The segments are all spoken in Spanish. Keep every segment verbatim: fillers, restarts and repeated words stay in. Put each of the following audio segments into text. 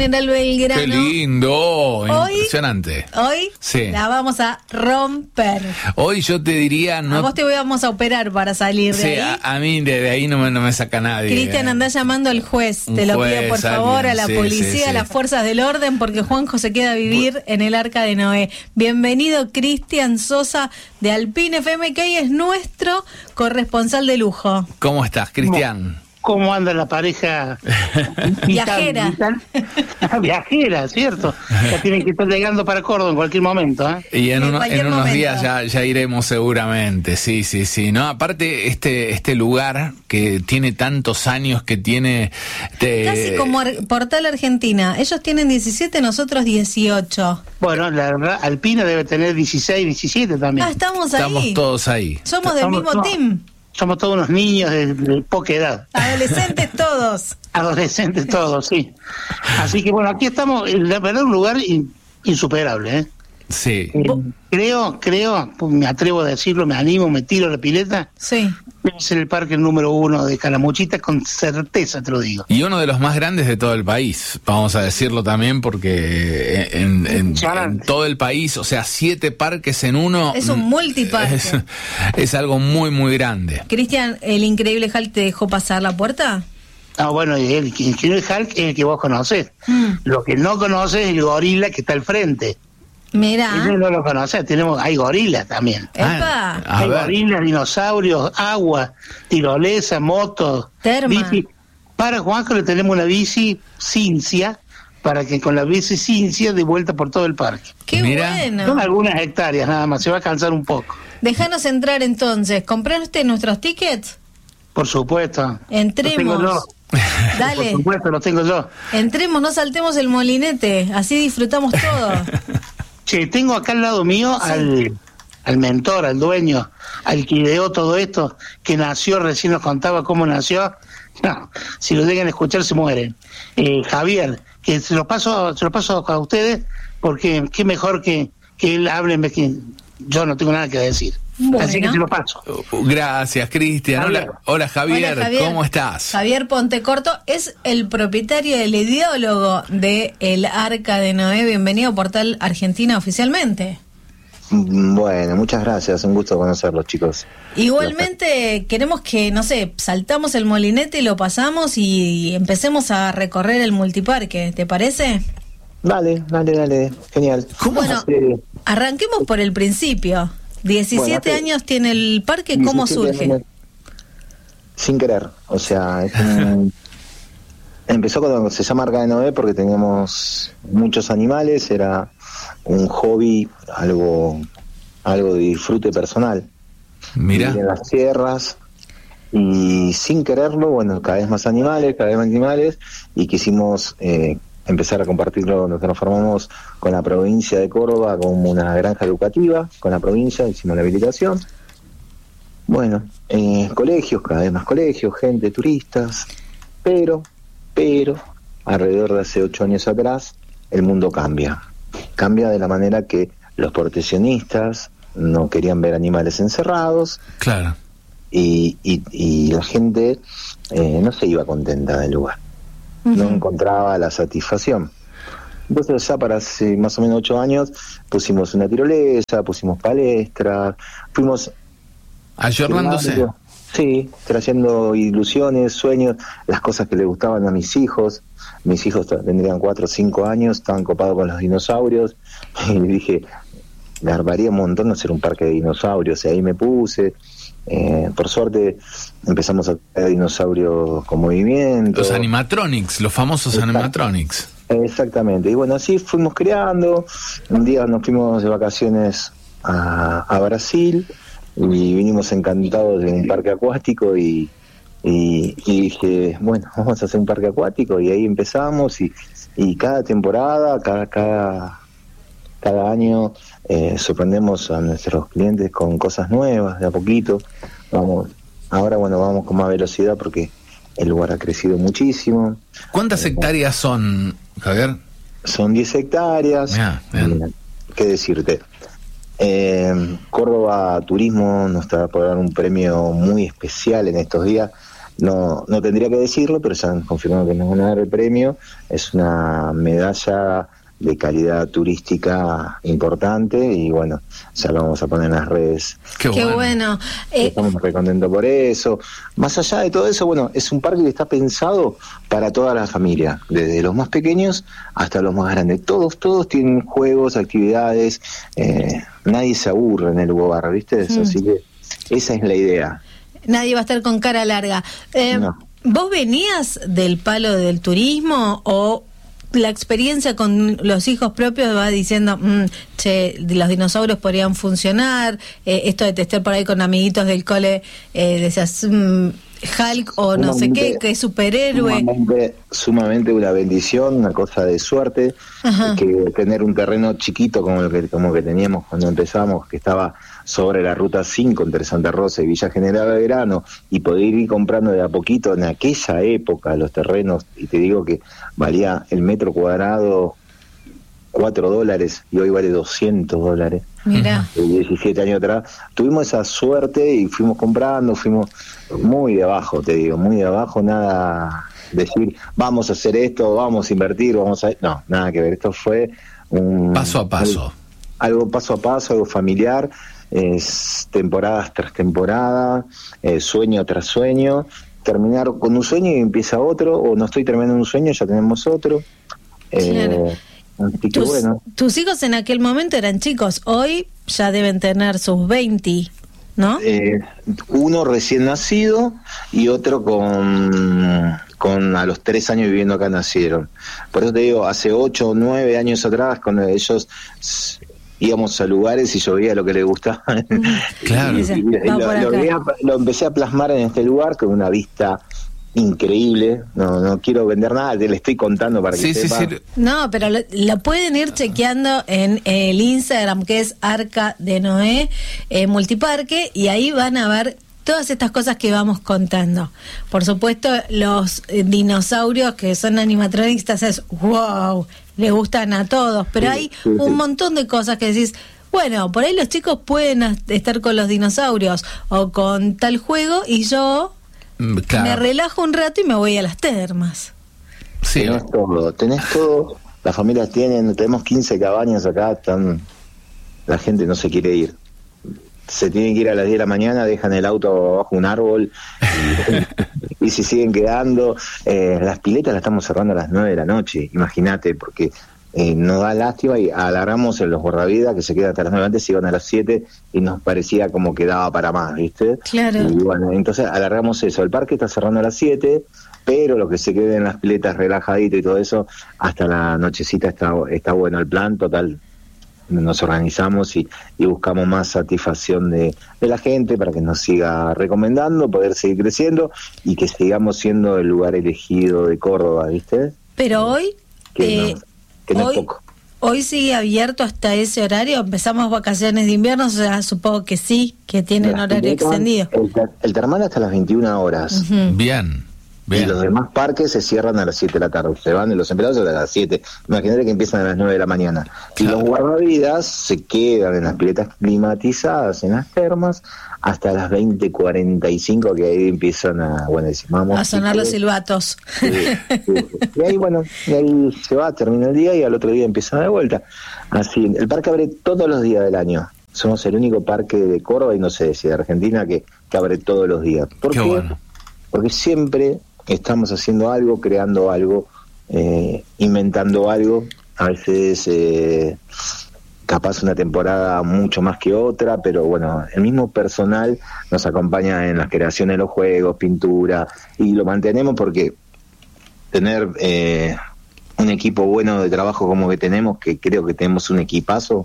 General Belgrano. Qué lindo, hoy, impresionante. Hoy sí. la vamos a romper. Hoy yo te diría... No... A vos te vamos a operar para salir de sí, ahí. A, a mí de, de ahí no me, no me saca nadie. Cristian, andá llamando al juez. Un te lo juez, pido por favor, alguien, a la sí, policía, sí, sí. a las fuerzas del orden, porque Juanjo se queda a vivir en el Arca de Noé. Bienvenido, Cristian Sosa, de Alpine F M, que hoy es nuestro corresponsal de lujo. ¿Cómo estás, Cristian? ¿Cómo anda la pareja viajera? Vital, vital. Viajera, ¿cierto? Ya tienen que estar llegando para Córdoba en cualquier momento, ¿eh? Y en, en, uno, en unos momento. días ya, ya iremos seguramente, sí, sí, sí. No, aparte este este lugar que tiene tantos años, que tiene... Te... Casi como Ar- Portal Argentina. Ellos tienen diecisiete, nosotros dieciocho. Bueno, la verdad, Alpina debe tener dieciséis, diecisiete también. Ah, estamos ahí. Estamos todos ahí. Somos del Estamos, mismo no. team. Somos todos unos niños de, de poca edad. Adolescentes todos. Adolescentes todos, sí. Así que bueno, aquí estamos, la verdad, un lugar in, insuperable, ¿eh? Sí. Eh, creo, creo, me atrevo a decirlo, me animo, me tiro a la pileta. Sí. Debe ser el parque número uno de Calamuchita, con certeza te lo digo. Y uno de los más grandes de todo el país, vamos a decirlo también, porque en, en, en todo el país, o sea, siete parques en uno. Es un multiparque. Es, es algo muy, muy grande. Cristian, ¿el increíble Hulk te dejó pasar la puerta? Ah, bueno, el, el increíble Hulk es el que vos conocés. Mm. Lo que no conoces es el gorila que está al frente. Mirá. Ese no lo conocés, tenemos, hay gorilas también. Epa. Ah, Hay ver. gorilas, dinosaurios, agua, tirolesa, motos, Terma. bici. Para Juanjo le tenemos una bici Cincia, para que con la bici Cincia de vuelta por todo el parque. Qué Mirá. Son bueno. algunas hectáreas nada más, se va a cansar un poco. Déjanos entrar entonces. ¿Compraste nuestros tickets? Por supuesto. Entremos. Lo tengo yo. Dale. Por supuesto, lo tengo yo. Entremos, no saltemos el molinete. Así disfrutamos todo. Che, tengo acá al lado mío Sí. al, al mentor, al dueño, al que ideó todo esto, que nació, recién nos contaba cómo nació. No, si lo llegan a escuchar se mueren. Eh, Javier, que se lo paso, se lo paso a ustedes, porque qué mejor que, que él hable, en vez que yo no tengo nada que decir. Bueno. Así que se lo paso. Uh, Gracias, Cristian. Javier. Hola, hola Javier. Hola, Javier. ¿Cómo estás? Javier Pontecorto es el propietario, el ideólogo de El Arca de Noé. Bienvenido a Portal Argentina oficialmente. Bueno, muchas gracias, un gusto conocerlos, chicos. Igualmente queremos que, no sé, saltamos el molinete, lo pasamos y empecemos a recorrer el multiparque, ¿te parece? Dale, dale, dale, genial. Bueno, Eh, arranquemos por el principio. diecisiete Bueno, años tiene el parque, ¿cómo diecisiete surge? años Sin querer, o sea, es un- empezó cuando se llama Arca de Noé porque teníamos muchos animales, era un hobby, algo, algo de disfrute personal. Mira. Vivir en las sierras y sin quererlo, bueno, cada vez más animales, cada vez más animales, y quisimos eh, empezar a compartirlo. Nos transformamos con la provincia de Córdoba como una granja educativa, con la provincia, hicimos la habilitación. Bueno, eh, colegios, cada vez más colegios, gente, turistas, pero, pero, alrededor de hace ocho años atrás, el mundo cambia. Cambia de la manera que los proteccionistas no querían ver animales encerrados, Claro. y, y, y la gente eh, no se iba contenta del lugar, no Ujú. encontraba la satisfacción. Entonces ya para hace más o menos ocho años pusimos una tirolesa, pusimos palestras, fuimos Ayornándose. llevando- sí, trayendo ilusiones, sueños, las cosas que le gustaban a mis hijos. Mis hijos t- tendrían cuatro o cinco años, estaban copados con los dinosaurios, y le dije, me armaría un montón hacer un parque de dinosaurios, y ahí me puse. Eh, por suerte empezamos a tener dinosaurios con movimiento. Los animatronics, los famosos Exacto. animatronics. Exactamente, y bueno, así fuimos creando. Un día nos fuimos de vacaciones a, a Brasil y vinimos encantados de un parque acuático y, y, y dije, bueno, vamos a hacer un parque acuático, y ahí empezamos, y, y cada temporada, cada, cada, cada año eh, sorprendemos a nuestros clientes con cosas nuevas, de a poquito. Vamos, ahora bueno, vamos con más velocidad porque el lugar ha crecido muchísimo. ¿Cuántas hectáreas son, Javier? Son diez hectáreas. Mirá, bien. Mira, ¿qué decirte? Eh, Córdoba Turismo nos está por dar un premio muy especial en estos días. no no tendría que decirlo, pero ya han confirmado que nos van a dar el premio. Es una medalla de calidad turística importante y bueno, ya lo vamos a poner en las redes. Qué bueno. Qué bueno. Eh, Estamos muy contentos por eso. Más allá de todo eso, bueno, es un parque que está pensado para toda la familia, desde los más pequeños hasta los más grandes. Todos, todos tienen juegos, actividades, eh, nadie se aburre en el lugar, ¿viste? Mm. Así que esa es la idea. Nadie va a estar con cara larga. Eh, no. ¿Vos venías del palo del turismo o la experiencia con los hijos propios va diciendo, mmm, che, los dinosaurios podrían funcionar, eh, esto de testear por ahí con amiguitos del cole, eh, decías, mmm, Hulk o no sé qué, que es superhéroe? Sumamente, sumamente una bendición, una cosa de suerte. Ajá. Que tener un terreno chiquito como el que, como que teníamos cuando empezamos, que estaba sobre la ruta cinco entre Santa Rosa y Villa General Belgrano, y poder ir comprando de a poquito en aquella época los terrenos, y te digo que valía el metro cuadrado cuatro dólares y hoy vale doscientos dólares. Mira. diecisiete años atrás. Tuvimos esa suerte y fuimos comprando, fuimos muy de abajo, te digo, muy de abajo, nada decir, vamos a hacer esto, vamos a invertir, vamos a... No, nada que ver, esto fue un... Paso a paso. Algo, algo paso a paso, algo familiar, es temporadas tras temporada, eh, sueño tras sueño, terminar con un sueño y empieza otro, o no estoy terminando un sueño, ya tenemos otro. Claro. Eh, Así que tus, bueno. tus hijos en aquel momento eran chicos, hoy ya deben tener sus veinte, ¿no? Eh, uno recién nacido y otro con, con a los tres años viviendo acá nacieron. Por eso te digo, hace ocho o nueve años atrás, cuando ellos íbamos a lugares y yo veía lo que les gustaba. Claro. y, y, y lo, lo, veía, lo empecé a plasmar en este lugar con una vista increíble. No no quiero vender nada, te le estoy contando para que sí, sepa. Sí, sí. No, pero lo, lo pueden ir chequeando en el Instagram, que es Arca de Noé eh, Multiparque, y ahí van a ver todas estas cosas que vamos contando. Por supuesto, los eh, dinosaurios que son animatronistas es wow, les gustan a todos, pero sí, hay sí, un sí. montón de cosas que decís, bueno, por ahí los chicos pueden estar con los dinosaurios o con tal juego y yo claro. me relajo un rato y me voy a las termas. Sí, tenés todo, tenés todo. Las familias tienen, tenemos quince cabañas acá, están, la gente no se quiere ir. Se tienen que ir a las diez de la mañana, dejan el auto bajo un árbol y, y se siguen quedando. Eh, las piletas las estamos cerrando a las nueve de la noche, imagínate, porque eh, nos da lástima y alargamos en los guardavidas que se quedan hasta las nueve, antes iban a las siete y nos parecía como que daba para más, ¿viste? Claro. Y bueno, entonces alargamos eso. El parque está cerrando a las siete, pero lo que se quede en las piletas relajadito y todo eso, hasta la nochecita está, está bueno el plan, total. Nos organizamos y, y buscamos más satisfacción de, de la gente para que nos siga recomendando, poder seguir creciendo y que sigamos siendo el lugar elegido de Córdoba, ¿viste? Pero hoy, que eh, no, que no hoy, es poco. Hoy sigue abierto hasta ese horario. Empezamos vacaciones de invierno, o sea, supongo que sí, que tienen Las horario piletas, extendido. El, el termal hasta las veintiuna horas. Uh-huh. Bien. Bien. Y los demás parques se cierran a las siete de la tarde. Se van de los empleados a las siete. Imagínate que empiezan a las nueve de la mañana. Claro. Y los guardavidas se quedan en las piletas climatizadas, en las termas, hasta las veinte cuarenta y cinco, que ahí empiezan a, bueno, decimos, vamos, a sonar los silbatos. Sí, sí. Y ahí, bueno, y ahí se va, termina el día y al otro día empiezan de vuelta. Así, el parque abre todos los días del año. Somos el único parque de Córdoba y no sé si de Argentina que, que abre todos los días. ¿Por qué? Bueno. Porque siempre estamos haciendo algo, creando algo, eh, inventando algo, a veces eh, capaz una temporada mucho más que otra, pero bueno, el mismo personal nos acompaña en la creación de los juegos, pintura, y lo mantenemos porque tener eh, un equipo bueno de trabajo como que tenemos, que creo que tenemos un equipazo,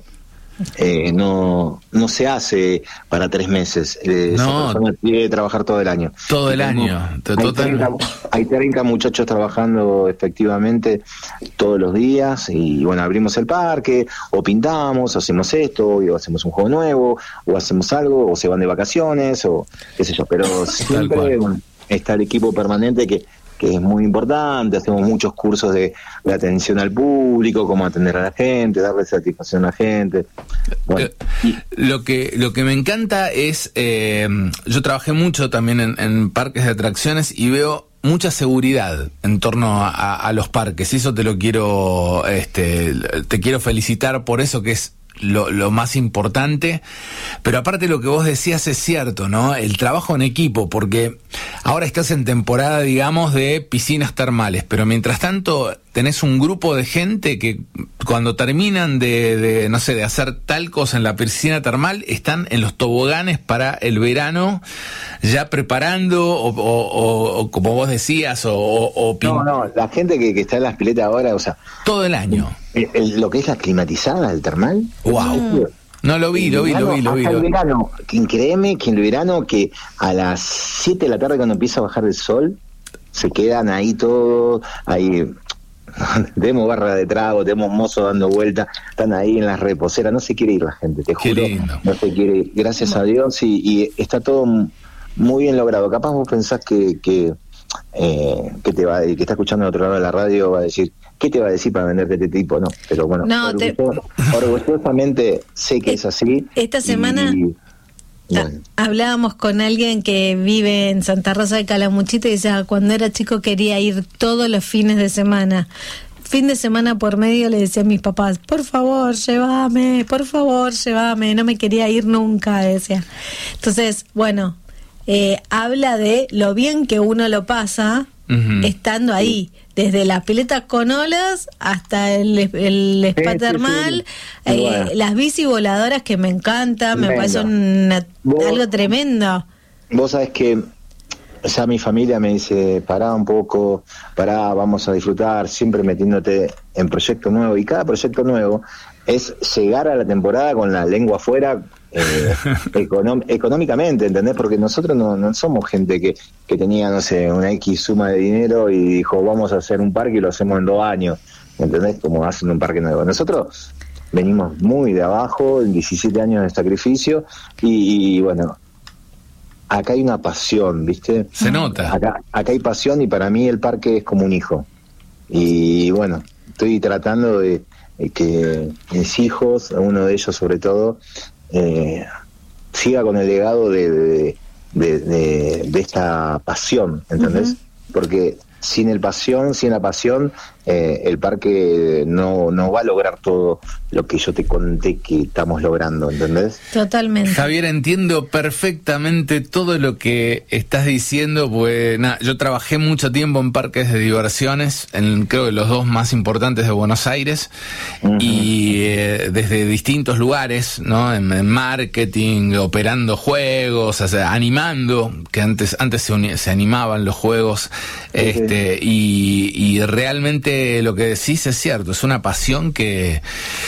Eh, no no se hace para tres meses. Eh, no, esa persona tiene que trabajar todo el año. Todo el Tenemos, año. Hay treinta, hay treinta muchachos trabajando efectivamente todos los días y bueno, abrimos el parque, o pintamos, o hacemos esto, o hacemos un juego nuevo, o hacemos algo, o se van de vacaciones, o qué sé yo, pero siempre bueno, está el equipo permanente que que es muy importante. Hacemos muchos cursos de, de atención al público, cómo atender a la gente, darle satisfacción a la gente. Bueno, y... Lo que lo que me encanta es, eh, yo trabajé mucho también en, en parques de atracciones y veo mucha seguridad en torno a, a, a los parques, y eso te lo quiero, este, te quiero felicitar por eso, que es Lo, lo más importante. Pero aparte lo que vos decías es cierto, ¿no? El trabajo en equipo, porque ahora estás en temporada, digamos, de piscinas termales, pero mientras tanto tenés un grupo de gente que cuando terminan de, de no sé, de hacer tal cosa en la piscina termal, están en los toboganes para el verano, ya preparando, o, o, o, o como vos decías, o... o no, no, la gente que, que está en las piletas ahora, o sea... Todo el año. El, el, lo que es la climatizada del termal. Wow. Mm. No, lo vi, lo vi, lo vi, lo vi. Hasta el verano, créeme que en el verano, que a las siete de la tarde cuando empieza a bajar el sol, se quedan ahí todos, ahí... tenemos barra de trago, tenemos mozos dando vueltas, están ahí en las reposeras, no se quiere ir la gente, te juro, no se quiere ir, gracias a Dios, y, y está todo muy bien logrado. Capaz vos pensás que que, eh, que te va, que está escuchando al otro lado de la radio va a decir, ¿qué te va a decir para venderte este tipo? No, pero bueno, no, orgullosamente te... sé que es así. Esta semana... Y, bueno. Hablábamos con alguien que vive en Santa Rosa de Calamuchita y decía, cuando era chico quería ir todos los fines de semana. Fin de semana por medio le decía a mis papás, por favor, llévame, por favor, llévame. No me quería ir nunca, decía. Entonces, bueno, eh, habla de lo bien que uno lo pasa uh-huh. estando ahí. Desde las piletas con olas hasta el, el spa sí, termal, sí, sí. Eh, bueno. Las bici voladoras que me encantan, me parece una, algo tremendo. Vos sabés que ya mi familia me dice, pará un poco, pará, vamos a disfrutar, siempre metiéndote en proyectos nuevos, y cada proyecto nuevo es llegar a la temporada con la lengua afuera, eh, econom- económicamente, ¿entendés? Porque nosotros no, no somos gente que, que tenía, no sé, una X suma de dinero y dijo, vamos a hacer un parque y lo hacemos en dos años, ¿entendés? Como hacen un parque nuevo. Nosotros venimos muy de abajo, en diecisiete años de sacrificio, y, y bueno, acá hay una pasión, ¿viste? Se nota. Acá, acá hay pasión, y para mí el parque es como un hijo. Y bueno, estoy tratando de que mis hijos, uno de ellos sobre todo, eh, siga con el legado de, de, de, de, de esta pasión, ¿entendés? Uh-huh. Porque sin el pasión, sin la pasión, eh, el parque no, no va a lograr todo lo que yo te conté que estamos logrando, ¿entendés? Totalmente. Javier, entiendo perfectamente todo lo que estás diciendo, pues nada, yo trabajé mucho tiempo en parques de diversiones, en creo que los dos más importantes de Buenos Aires, uh-huh. y eh, desde distintos lugares, ¿no? En, en marketing, operando juegos, o sea, animando, que antes antes se, uni- se animaban los juegos, uh-huh. este y, y realmente lo que decís es cierto, es una pasión que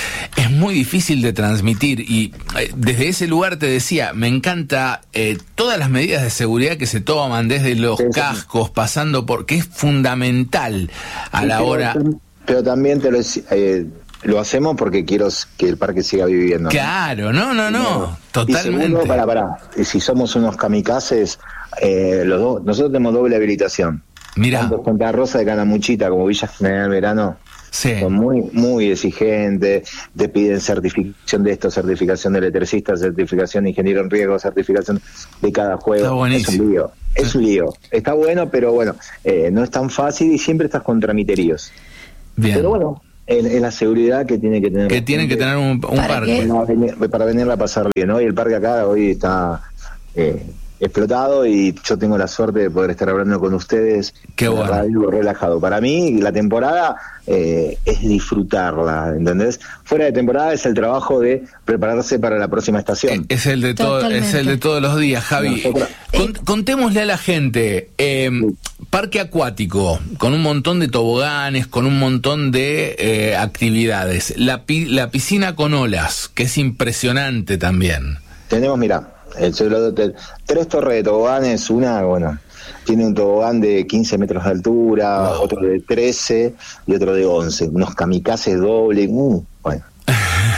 es muy difícil de transmitir, y eh, desde ese lugar te decía, me encanta eh, todas las medidas de seguridad que se toman, desde los sí, cascos, pasando por, que es fundamental a sí, la pero, hora... Pero también te lo, eh, lo hacemos porque quiero que el parque siga viviendo. Claro, no, no, no, no totalmente. Y segundo, para, para, si somos unos kamikazes, eh, los dos, nosotros tenemos doble habilitación. Mirá. Tanto Santa Rosa de Calamuchita como Villa General Verano sí. son muy muy exigentes, te piden certificación de esto, certificación de electricista, certificación de ingeniero en riesgo, certificación de cada juego. Es un lío, es un lío. Está bueno, pero bueno, eh, no es tan fácil y siempre estás con tramiteríos. Bien. Pero bueno, es, es la seguridad que tiene que tener. Que tiene que tener un, un parque. Para, venir, para venirla a pasar bien, ¿no? Y el parque acá hoy está... Eh, explotado, y yo tengo la suerte de poder estar hablando con ustedes. Qué bueno. Radio relajado. Para mí la temporada eh, es disfrutarla, ¿entendés? Fuera de temporada es el trabajo de prepararse para la próxima estación. Es el de todo, es el de todos los días, Javi. Nosotros, Con, contémosle a la gente, eh, sí. Parque acuático, con un montón de toboganes, con un montón de eh, actividades. La, pi, la piscina con olas, que es impresionante también. Tenemos, mira, el suelo de hotel, tres torres de toboganes, una, bueno, tiene un tobogán de quince metros de altura, wow. Otro de trece y otro de once, unos kamikazes dobles, uh, bueno.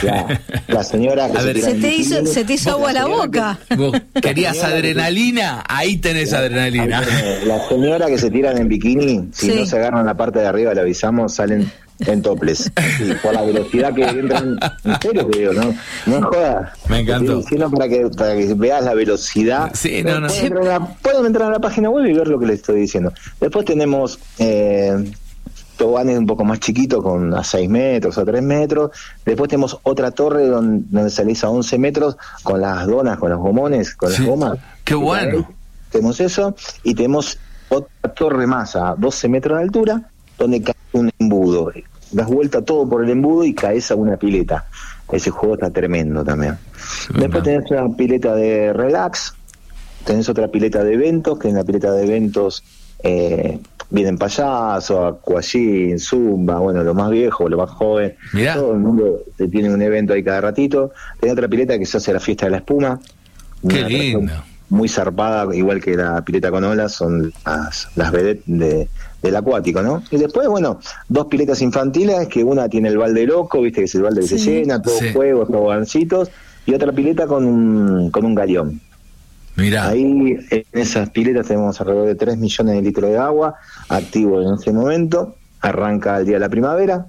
La, la señora que A se, ver, tira Se en te hizo, bikini, se te hizo agua la boca. ¿Vos querías adrenalina? Ahí tenés adrenalina. Ahí tenés. La señora que se tiran en bikini, si Sí. no se agarran la parte de arriba, le avisamos, salen en toples. Sí, por la velocidad que entran. En serio te digo, no, no es joda. Me encantó. Te estoy diciendo para que, para que veas la velocidad. Sí, no, no. Pueden entrar, a la, pueden entrar a la página web y ver lo que les estoy diciendo. Después tenemos eh, toboganes un poco más chiquitos, con a seis metros, a tres metros. Después tenemos otra torre donde, donde salís a once metros con las donas, con los gomones, con Sí. las gomas. Qué bueno. Tenemos eso y tenemos otra torre más a doce metros de altura donde cae un embudo. Das vuelta todo por el embudo y caes a una pileta. Ese juego está tremendo también. Después tenés una pileta de relax, tenés otra pileta de eventos, que en la pileta de eventos eh, vienen payasos, aquagym, zumba, bueno, lo más viejo, lo más joven. Mirá. Todo el mundo te tiene un evento ahí cada ratito. Tenés otra pileta que se hace la fiesta de la espuma. Qué Una lindo. atracción muy zarpada, igual que la pileta con olas, son las, las vedettes de, del acuático, ¿no? Y después, bueno, dos piletas infantiles, que una tiene el balde loco, viste que es el balde que Sí. se llena, todos Sí. juegos, tobogancitos, y otra pileta con un, con un galeón. Mirá. Ahí en esas piletas tenemos alrededor de tres millones de litros de agua activo en ese momento, arranca el día de la primavera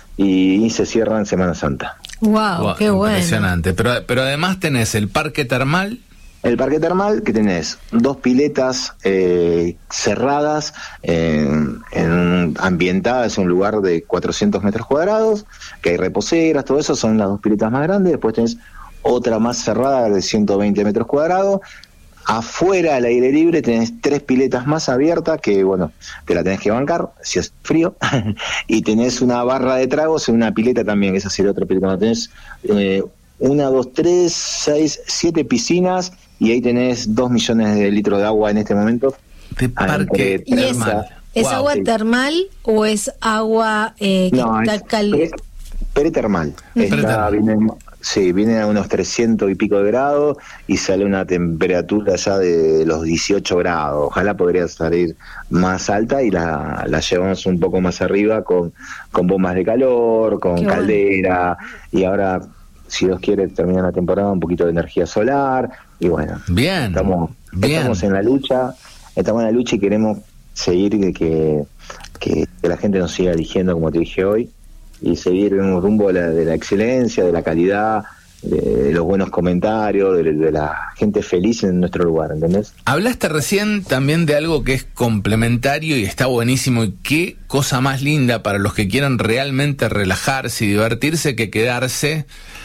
y se cierra en Semana Santa. Wow, Wow, qué bueno. impresionante. Pero, pero además tenés el parque termal. El parque termal, que tenés dos piletas eh, cerradas, en, en un- ambientadas en un lugar de cuatrocientos metros cuadrados, que hay reposeras, todo eso, son las dos piletas más grandes. Después tenés otra más cerrada de ciento veinte metros cuadrados. Afuera, al aire libre, tenés tres piletas más abiertas, que bueno, te la tenés que bancar, si es frío. Y tenés una barra de tragos en una pileta también, esa sería otra pileta. Tenés eh, una, dos, tres, seis, siete piscinas, y ahí tenés dos millones de litros de agua en este momento. De parque Entre- ¿Y es, termal. es Wow. agua sí. termal o es agua eh, que No, está es caliente? pre- pretermal. Está, Pretermal. viene, sí, viene a unos trescientos y pico de grados y sale una temperatura ya de los dieciocho grados. Ojalá podría salir más alta y la, la llevamos un poco más arriba con, con bombas de calor, con Qué bueno. caldera, y ahora, si Dios quiere, termina la temporada un poquito de energía solar, y bueno, Bien. estamos, Bien. estamos en la lucha, estamos en la lucha y queremos seguir que, que, que la gente nos siga eligiendo, como te dije hoy, y seguir en un rumbo de la, de la excelencia, de la calidad, de los buenos comentarios, de, de la gente feliz en nuestro lugar, ¿entendés? Hablaste recién también de algo que es complementario y está buenísimo, y qué cosa más linda para los que quieran realmente relajarse y divertirse que quedarse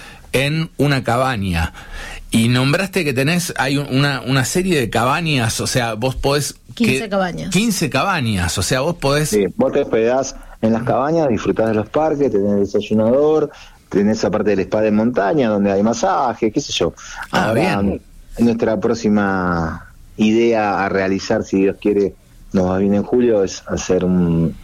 en una cabaña. Y nombraste que tenés, hay un- una, una serie de cabañas, o sea, vos podés... quince que- cabañas. quince cabañas, o sea, vos podés... Sí, vos te hospedás en las cabañas, disfrutás de los parques, tenés desayunador, tenés esa parte del spa de montaña donde hay masaje, qué sé yo. Ah, Ahora, bien. nuestra próxima idea a realizar, si Dios quiere, nos va bien en julio, es hacer un,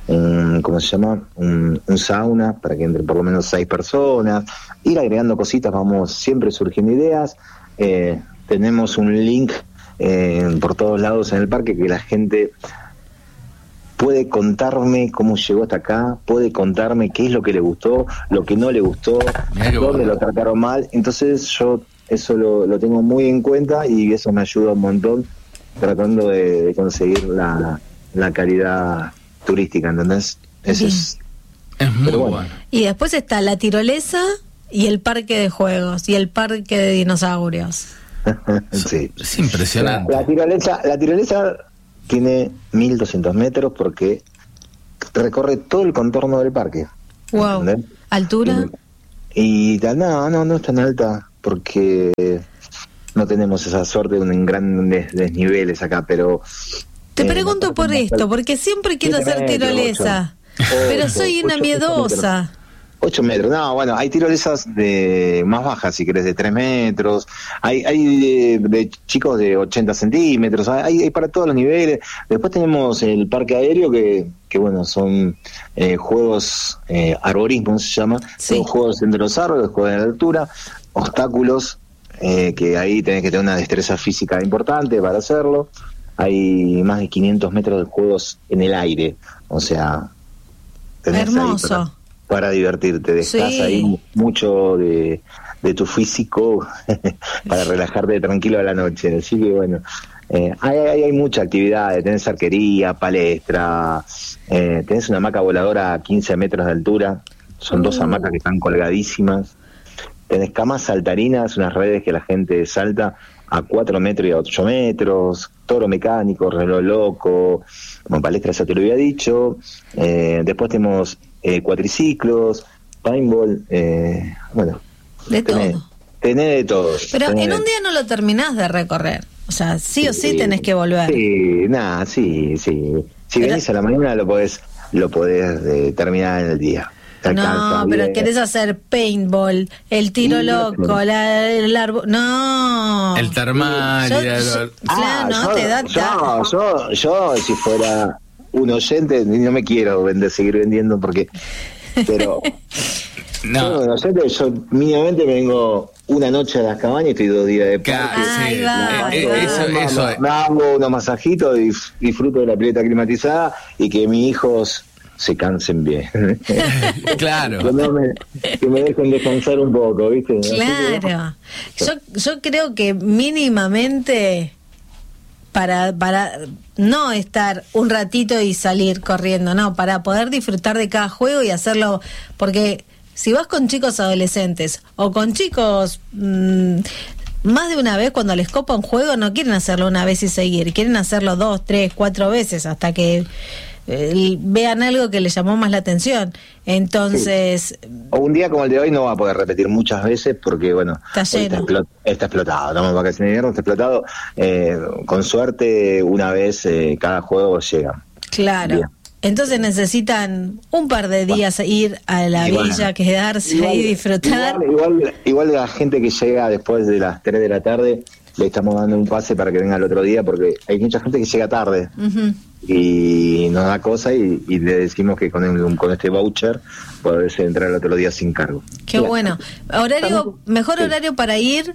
un ¿cómo se llama? Un, un sauna para que entre por lo menos seis personas, ir agregando cositas, vamos siempre surgiendo ideas. Eh, tenemos un link eh, por todos lados en el parque que la gente puede contarme cómo llegó hasta acá, puede contarme qué es lo que le gustó, lo que no le gustó, Mirá qué dónde bueno. lo trataron mal. Entonces yo eso lo, lo tengo muy en cuenta y eso me ayuda un montón tratando de, de conseguir la, la calidad turística, ¿entendés? Eso Bien. es... Es muy Pero bueno. bueno. Y después está la tirolesa y el parque de juegos y el parque de dinosaurios. sí. Es La, impresionante. la tirolesa, la tirolesa tiene mil doscientos metros porque recorre todo el contorno del parque. Wow. ¿Entendés? ¿Altura? Y tal, no, no, no es tan alta porque no tenemos esa suerte de un grandes desniveles acá, pero... Te eh, pregunto la parte por más esto, alta- porque siempre quiero siete hacer metros, tirolesa, ocho. pero Ocho, soy una ocho, ocho miedosa. ocho metros, no, bueno, hay tirolesas de más bajas, si querés, de tres metros, hay hay de, de chicos de ochenta centímetros, hay, hay para todos los niveles. Después tenemos el parque aéreo, que, que bueno, son eh, juegos, eh, arborismo se llama, Sí. son juegos entre los árboles, juegos de la altura, obstáculos, eh, que ahí tenés que tener una destreza física importante para hacerlo. Hay más de quinientos metros de juegos en el aire, o sea... tenés ahí Hermoso. para- para divertirte, dejas Sí. ahí mucho de, de tu físico para relajarte tranquilo a la noche. Así que bueno, eh, hay, hay, hay mucha actividad, tenés arquería, palestra, eh, tenés una hamaca voladora a quince metros de altura, son dos hamacas que están colgadísimas, tenés camas saltarinas, unas redes que la gente salta a cuatro metros y a ocho metros, toro mecánico, reloj loco, como palestra ya te lo había dicho, eh, después tenemos eh, cuatriciclos, paintball, eh, bueno, De tenés, todo. tenés de todo. Pero tenés en de- un día no lo terminás de recorrer. O sea, sí o sí tenés que volver. Sí, nada, sí, sí. Si Pero- venís a la mañana lo podés, lo podés eh, terminar en el día. Te No, alcanza pero bien. querés hacer paintball, el tiro Sí, no, loco, pero- la, el árbol. No. El termal, Yo- y el- yo- Ah, claro, no yo, te da yo, ta- yo, yo, si fuera un oyente, no me quiero vender, seguir vendiendo porque, pero No. yo, un oyente, yo mínimamente me vengo una noche a las cabañas y estoy dos días de Claro, parque. Ahí sí. va, ahí Eh, va. eh, Eso, Me- eso me, es. me hago unos masajitos y dif- disfruto de la pileta climatizada y que mis hijos se cansen bien. Claro. que, no me, que me dejen descansar un poco, ¿viste? Así que, Claro. Yo, yo creo que mínimamente para, para no estar un ratito y salir corriendo, no, para poder disfrutar de cada juego y hacerlo, porque si vas con chicos adolescentes o con chicos mmm, más de una vez, cuando les copa un juego no quieren hacerlo una vez y seguir, quieren hacerlo dos, tres, cuatro veces hasta que eh, vean algo que les llamó más la atención. Entonces, O un día como el de hoy no va a poder repetir muchas veces porque, bueno, Está hoy lleno. explot- está explotado. Estamos en vacaciones de invierno, está explotado. Eh, con suerte, una vez eh, cada juego llega. claro. Bien. Entonces necesitan un par de días ir a la Igual. villa, quedarse ahí, disfrutar. Igual, igual, igual la gente que llega después de las tres de la tarde, le estamos dando un pase para que venga el otro día porque hay mucha gente que llega tarde. Ujú. Y nos da cosa y, y le decimos que con, el- con este voucher podés entrar el otro día sin cargo. Qué Bien. bueno. Horario, mejor Sí. horario para ir,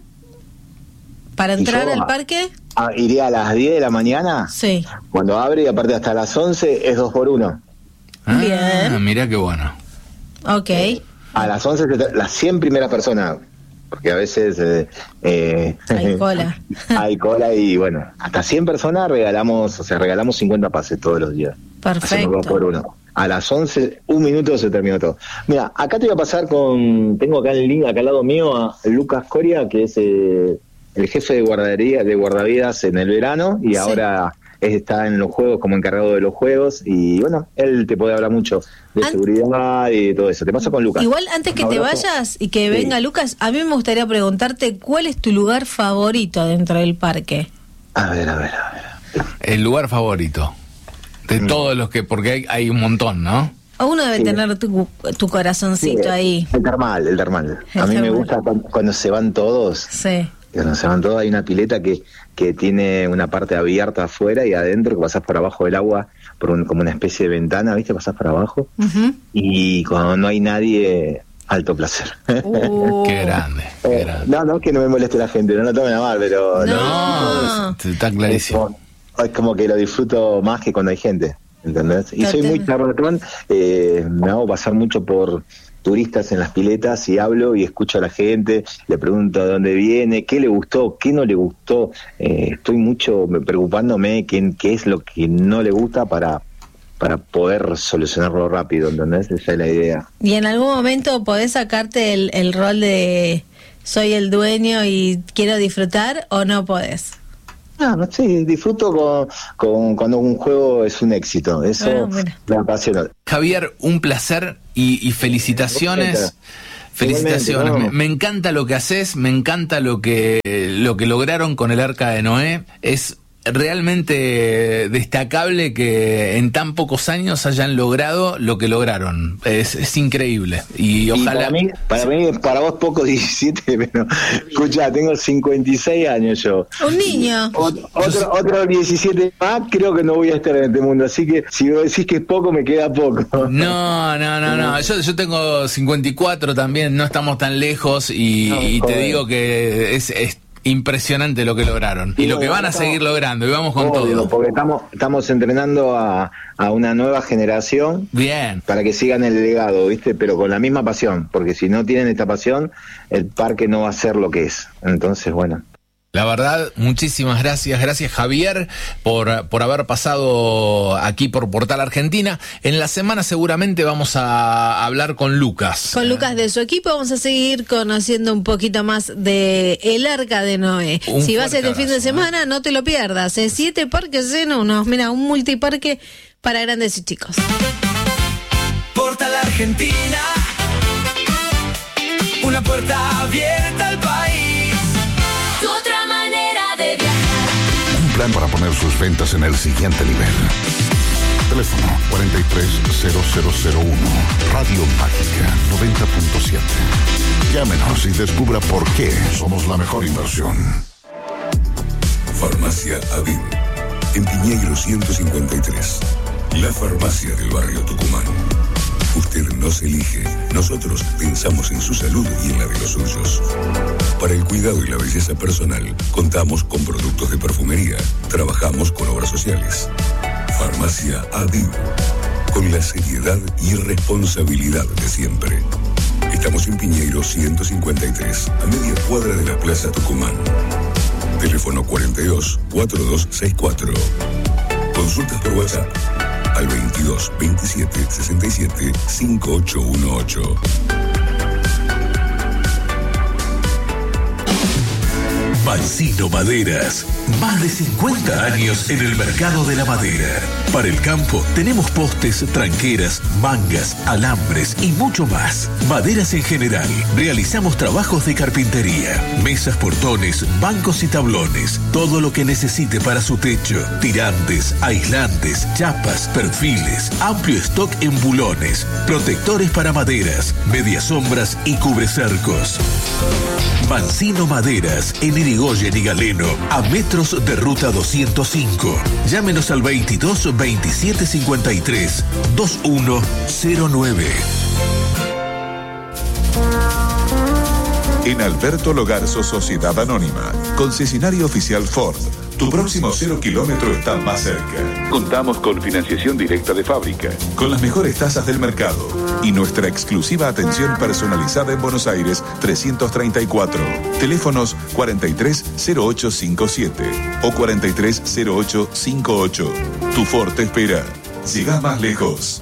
para Y entrar yo, al ah, parque. ah, iría a las diez de la mañana, Sí. cuando abre, y aparte hasta las once es dos por uno. Ah, Bien. mira qué bueno. Ok. A las once, se tra- las cien primeras personas, porque a veces eh, eh, Hay cola. hay cola y bueno, hasta cien personas regalamos, o sea, regalamos cincuenta pases todos los días. Hacemos dos por Perfecto. uno. A las once, un minuto se terminó todo. Mira, acá te voy a pasar con, tengo acá el link, acá al lado mío, a Lucas Coria, que es eh, el jefe de guardería, de guardavidas en el verano, y Sí. ahora es- está en los juegos como encargado de los juegos, y bueno, él te puede hablar mucho de An- seguridad y todo eso. Te paso con Lucas. Igual antes que Un te abrazo. vayas y que Sí. venga Lucas, a mí me gustaría preguntarte cuál es tu lugar favorito dentro del parque. A ver, a ver, a ver. El lugar favorito. De Mm. todos los que, porque hay, hay un montón, ¿no? Uno debe Sí. tener tu, tu corazoncito Sí, ahí. El termal, el termal. El a mí me termal. gusta cuando, cuando se van todos. Sí. Cuando se van todos, hay una pileta que, que tiene una parte abierta afuera y adentro, que pasás por abajo del agua, por un, como una especie de ventana, ¿viste? Pasás por abajo. Ujú. Y cuando no hay nadie, alto placer. Uh. Qué grande, qué Eh, grande. no, no es que no me moleste la gente, no lo tomen a mal, pero... No. No, está es, clarísimo. como, es como que lo disfruto más que cuando hay gente, ¿entendés? Y soy muy Total. charlatán, eh, me hago pasar mucho por turistas en las piletas y hablo y escucho a la gente, le pregunto de dónde viene, qué le gustó, qué no le gustó. Eh, estoy mucho preocupándome qué, qué es lo que no le gusta para, para poder solucionarlo rápido, ¿entendés? Esa es la idea. ¿Y en algún momento podés sacarte el, el rol de soy el dueño y quiero disfrutar o no podés? Ah, no sé, disfruto con, con cuando un juego es un éxito, eso Ah, mira. me apasiona. Javier, un placer y, y felicitaciones. Igualmente. Felicitaciones. Igualmente, Me, me encanta lo que haces, me encanta lo que lo que lograron con el Arca de Noé. Es realmente destacable que en tan pocos años hayan logrado lo que lograron. Es, es increíble. Y Y ojalá. para mí, para mí, para vos poco diecisiete, pero escucha, tengo cincuenta y seis años yo. Un niño. Ot- Otro, otro diecisiete más, creo que no voy a estar en este mundo. Así que si vos decís que es poco, me queda poco. No, no, no, no. Yo, yo tengo cincuenta y cuatro también, no estamos tan lejos y, No, y te joder. digo que es, es impresionante lo que lograron y, y lo que van a estamos, seguir logrando, y vamos con obvio, todo. Porque estamos, estamos entrenando a, a una nueva generación. Bien. Para que sigan el legado, ¿viste? Pero con la misma pasión, porque si no tienen esta pasión, el parque no va a ser lo que es. Entonces, bueno. La verdad, muchísimas gracias. Gracias, Javier, por, por haber pasado aquí por Portal Argentina. En la semana seguramente vamos a hablar con Lucas. Con Lucas de su equipo. Vamos a seguir conociendo un poquito más de el Arca de Noé. Un si vas este abrazo, fin de semana, ¿eh? No te lo pierdas. ¿eh? Siete parques en uno. Mira, un multiparque para grandes y chicos. Portal Argentina. Una puerta abierta al país. Plan para poner sus ventas en el siguiente nivel. Teléfono cuatro tres cero cero cero uno. Radio Mágica noventa punto siete. Llámenos y descubra por qué somos la mejor inversión. Farmacia Adin. En Piñeiro ciento cincuenta y tres. La farmacia del barrio Tucumán. Usted nos elige. Nosotros pensamos en su salud y en la de los suyos. Para el cuidado y la belleza personal, contamos con productos de perfumería. Trabajamos con obras sociales. Farmacia Adin. Con la seriedad y responsabilidad de siempre. Estamos en Piñeiro ciento cincuenta y tres, a media cuadra de la Plaza Tucumán. Teléfono cuarenta y dos, cuarenta y dos sesenta y cuatro. Consultas por WhatsApp al veintidós, veintisiete, sesenta y siete, cincuenta y ocho dieciocho. Mancino Maderas. Más de cincuenta años en el mercado de la madera. Para el campo tenemos postes, tranqueras, mangas, alambres y mucho más. Maderas en general. Realizamos trabajos de carpintería, mesas, portones, bancos y tablones. Todo lo que necesite para su techo. Tirantes, aislantes, chapas, perfiles. Amplio stock en bulones. Protectores para maderas, mediasombras y cubrecercos. Mancino Maderas, en Irigoyen y Galeno, a metros de ruta doscientos cinco. Llámenos al veintidós, veintisiete, cincuenta y tres, veintiuno cero nueve. En Alberto Logarzo Sociedad Anónima, concesionario oficial Ford. Tu próximo cero kilómetro está más cerca. Contamos con financiación directa de fábrica, con las mejores tasas del mercado y nuestra exclusiva atención personalizada en Buenos Aires trescientos treinta y cuatro. Teléfonos cuarenta y tres cero ocho cincuenta y siete o cuarenta y tres cero ocho cincuenta y ocho. Tu Ford te espera. Llegás más lejos.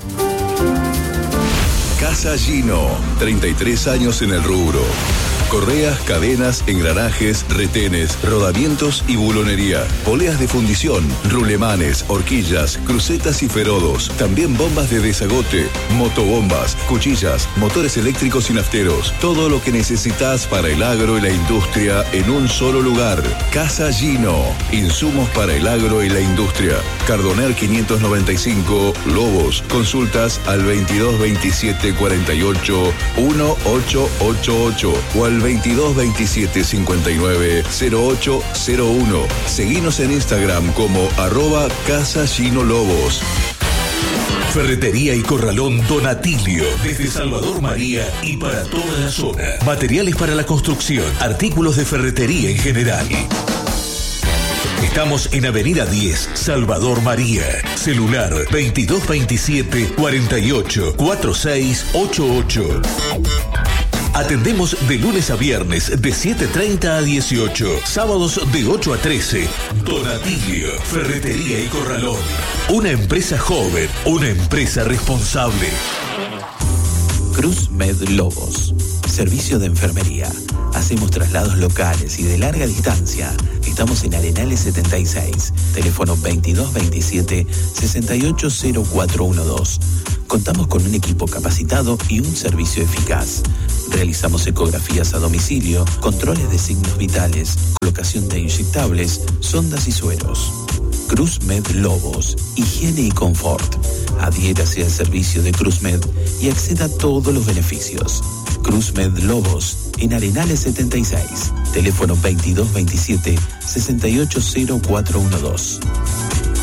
Casa Gino, treinta y tres años en el rubro. Correas, cadenas, engranajes, retenes, rodamientos y bulonería. Poleas de fundición, rulemanes, horquillas, crucetas y ferodos. También bombas de desagote, motobombas, cuchillas, motores eléctricos y nafteros. Todo lo que necesitas para el agro y la industria en un solo lugar. Casa Gino. Insumos para el agro y la industria. Cardoner quinientos noventa y cinco, Lobos. Consultas al veintidós, veintisiete, cuarenta y ocho, dieciocho ochenta y ocho o al veintidós, veintisiete, cincuenta y nueve, cero ocho cero uno. Seguinos en Instagram como arroba Casa Gino Lobos. Ferretería y Corralón Donatilio, desde Salvador María y para toda la zona. Materiales para la construcción, artículos de ferretería en general. Estamos en Avenida diez, Salvador María. Celular veintidós, veintisiete, cuarenta y ocho, cuarenta y seis ochenta y ocho. Atendemos de lunes a viernes de siete treinta a dieciocho, sábados de ocho a trece. Donatilio, Ferretería y Corralón. Una empresa joven, una empresa responsable. Cruz Med Lobos. Servicio de enfermería. Hacemos traslados locales y de larga distancia. Estamos en Arenales setenta y seis. Teléfono veintidós, veintisiete, sesenta y ocho cero cuatro doce. Contamos con un equipo capacitado y un servicio eficaz. Realizamos ecografías a domicilio, controles de signos vitales, colocación de inyectables, sondas y sueros. Cruzmed Lobos, higiene y confort. Adhiérase al servicio de Cruzmed y acceda a todos los beneficios. Cruzmed Lobos, en Arenales setenta y seis. Teléfono veintidós, veintisiete, sesenta y ocho cero cuatro doce.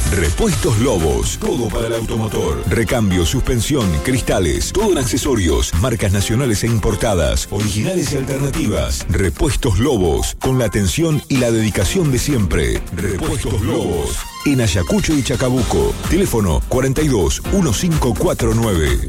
Repuestos Lobos. Todo para el automotor. Recambio, suspensión, cristales, todo en accesorios. Marcas nacionales e importadas. Originales y alternativas. Repuestos Lobos. Con la atención y la dedicación de siempre. Repuestos Lobos. En Ayacucho y Chacabuco. Teléfono cuarenta y dos, quince cuarenta y nueve.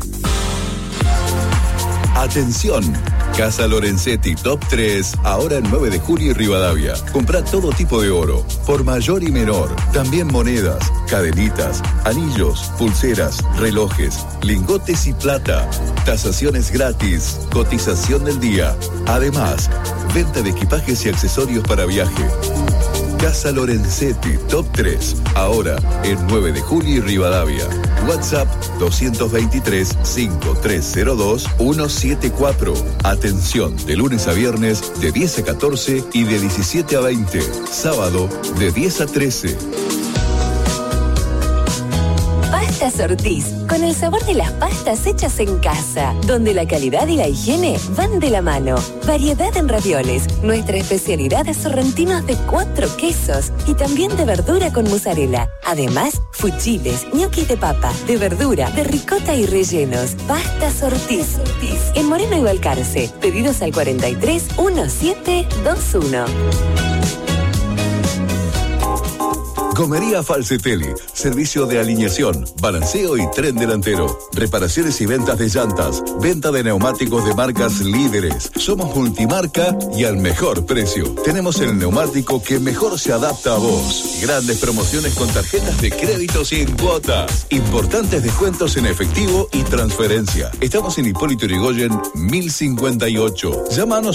Atención, Casa Lorenzetti Top tres, ahora en nueve de julio y Rivadavia. Comprá todo tipo de oro, por mayor y menor. También monedas, cadenitas, anillos, pulseras, relojes, lingotes y plata. Tasaciones gratis, cotización del día. Además, venta de equipajes y accesorios para viaje. Casa Lorenzetti Top tres, ahora en nueve de julio y Rivadavia. WhatsApp dos dos tres, cinco tres cero dos, uno siete cuatro. Atención, de lunes a viernes de diez a catorce y de diecisiete a veinte. Sábado de diez a trece. Pastas Ortiz, con el sabor de las pastas hechas en casa, donde la calidad y la higiene van de la mano. Variedad en ravioles, nuestra especialidad es sorrentinos de cuatro quesos y también de verdura con mozzarella. Además, fuchiles, ñoquis de papa, de verdura, de ricota y rellenos. Pastas Ortiz, en Moreno y Balcarce. Pedidos al cuarenta y tres, diecisiete veintiuno. Comería Falcetelli, servicio de alineación, balanceo y tren delantero, reparaciones y ventas de llantas, venta de neumáticos de marcas líderes. Somos multimarca y al mejor precio. Tenemos el neumático que mejor se adapta a vos. Grandes promociones con tarjetas de créditos y en cuotas. Importantes descuentos en efectivo y transferencia. Estamos en Hipólito Yrigoyen mil cincuenta y ocho. Llámanos